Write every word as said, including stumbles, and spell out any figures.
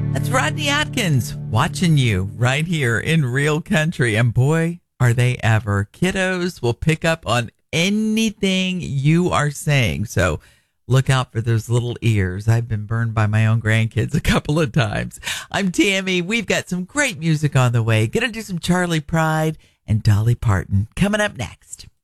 That's Rodney Atkins watching you right here in Real Country. And boy, are they ever. Kiddos will pick up on anything you are saying. So look out for those little ears. I've been burned by my own grandkids a couple of times. I'm Tammy. We've got some great music on the way. Gonna do some Charlie Pride and Dolly Parton coming up next.